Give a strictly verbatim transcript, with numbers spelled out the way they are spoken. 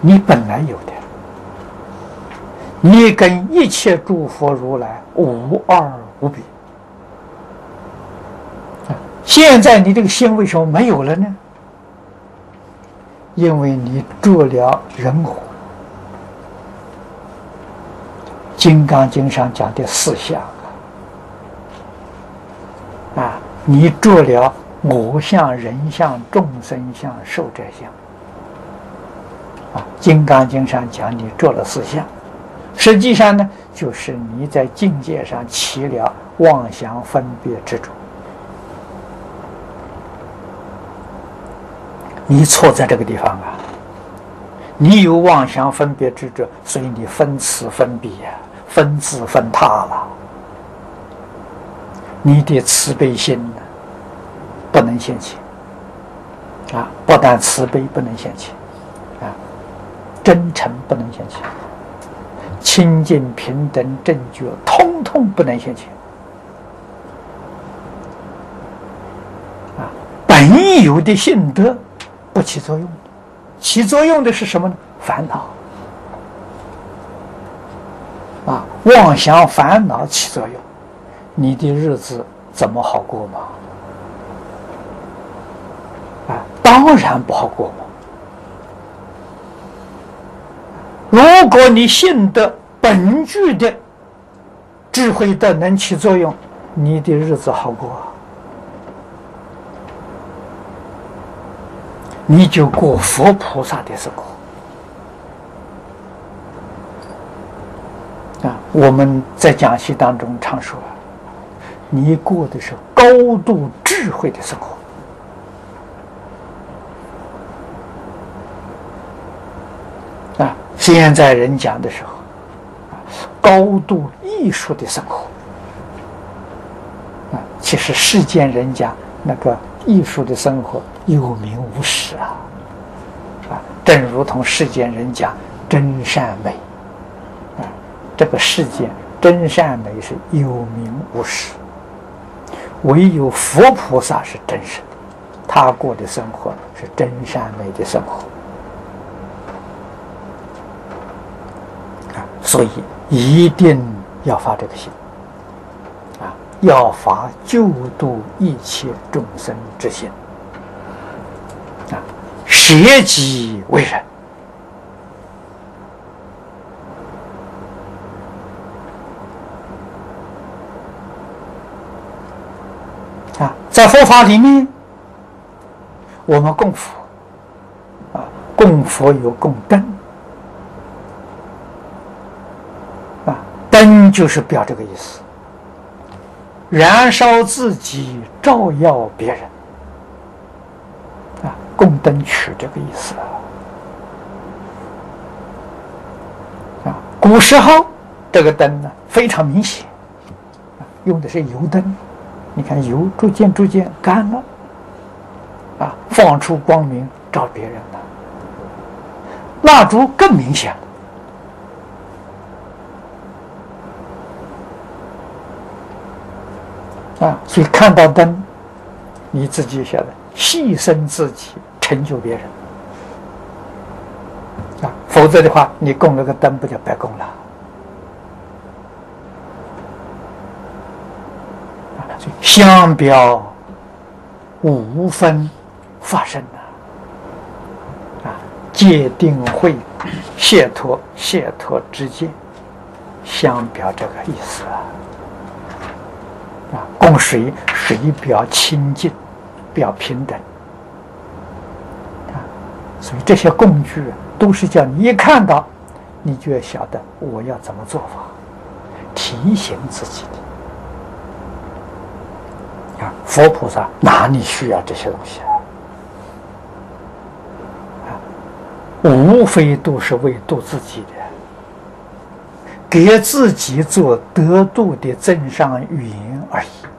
你本来有的，你跟一切诸佛如来无二无别。现在你这个心为什么没有了呢？因为你着了人火。金刚经上讲的四相啊，啊，你着了我相、人相、众生相、寿者相啊。金刚经上讲你着了四相，实际上呢，就是你在境界上起了妄想分别执着。你错在这个地方啊！你有妄想分别执着，所以你分此分彼呀、啊，分自分他了。你的慈悲心呢，不能现起啊！不但慈悲不能现起啊，真诚不能现起，清净平等正觉通通不能现起啊！本有的性德不起作用，起作用的是什么呢？烦恼啊，妄想烦恼起作用，你的日子怎么好过吗？啊，当然不好过嘛。如果你信得本具的智慧德能起作用，你的日子好过啊。你就过佛菩萨的生活啊！我们在讲习当中常说，你过的是高度智慧的生活啊！现在人讲的时候，高度艺术的生活啊！其实世间人讲那个艺术的生活有名无实啊！啊，正如同世间人讲真善美啊，这个世间真善美是有名无实，唯有佛菩萨是真实的，他过的生活是真善美的生活啊，所以一定要发这个心啊，要发救度一切众生之心啊，舍己为人啊。在佛法里面，我们供佛啊，供佛有供灯啊，灯就是表这个意思，燃烧自己，照耀别人啊，供灯取这个意思啊。古时候这个灯呢非常明显啊，用的是油灯，你看油逐渐逐渐干了啊，放出光明照别人了。蜡烛更明显了啊，所以看到灯，你自己晓得牺牲自己，成就别人啊，否则的话，你供了个灯，不就白供了？啊，所以相表五分发生了啊，戒定慧解脱解脱之见，相表这个意思啊。啊，供水水表清净，表平等啊，所以这些工具都是叫你一看到，你就要晓得我要怎么做法，提醒自己的。啊，佛菩萨哪里需要这些东西啊？无非都是为度自己的，给自己做得度的增上语言而已。